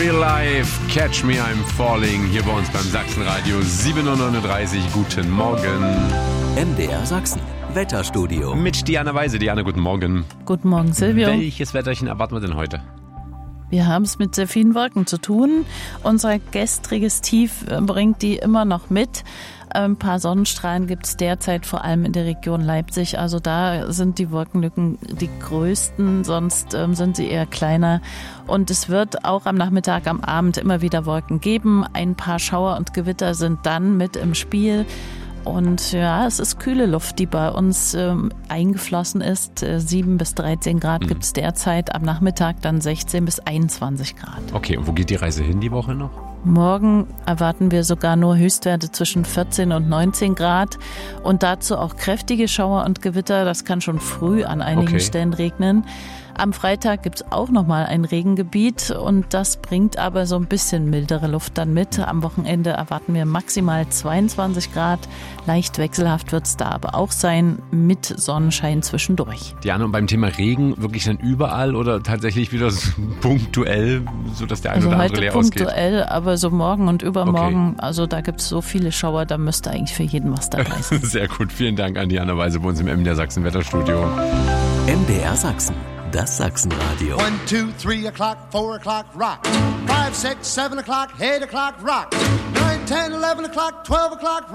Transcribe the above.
Real Life, Catch Me, I'm Falling, hier bei uns beim Sachsenradio 7.39 Uhr. Guten Morgen. MDR Sachsen, Wetterstudio. Mit Diana Weise. Diana, guten Morgen. Guten Morgen, Silvio. Welches Wetterchen erwarten wir denn heute? Wir haben es mit sehr vielen Wolken zu tun. Unser gestriges Tief bringt die immer noch mit. Ein paar Sonnenstrahlen gibt es derzeit vor allem in der Region Leipzig. Also da sind die Wolkenlücken die größten, sonst sind sie eher kleiner. Und es wird auch am Nachmittag, am Abend immer wieder Wolken geben. Ein paar Schauer und Gewitter sind dann mit im Spiel. Und ja, es ist kühle Luft, die bei uns eingeflossen ist. 7 bis 13 Grad gibt es derzeit, am Nachmittag dann 16 bis 21 Grad. Okay, und wo geht die Reise hin die Woche noch? Morgen erwarten wir sogar nur Höchstwerte zwischen 14 und 19 Grad und dazu auch kräftige Schauer und Gewitter. Das kann schon früh an einigen Stellen regnen. Am Freitag gibt es auch nochmal ein Regengebiet und das bringt aber so ein bisschen mildere Luft dann mit. Am Wochenende erwarten wir maximal 22 Grad. Leicht wechselhaft wird es da aber auch sein, mit Sonnenschein zwischendurch. Diana, und beim Thema Regen wirklich dann überall oder tatsächlich wieder so punktuell, sodass der eine oder andere leer ausgeht? Punktuell, aber so morgen und übermorgen, also da gibt es so viele Schauer, da müsste eigentlich für jeden was dabei sein. Sehr gut, vielen Dank an Diana Weise bei uns im MDR Sachsen Wetterstudio. MDR Sachsen, das Sachsenradio. 1, 2, 3 o'clock, 4 o'clock, rock. 5, 6, 7 o'clock, 8 o'clock, rock. 9, 10, 11 o'clock, 12 o'clock, rock.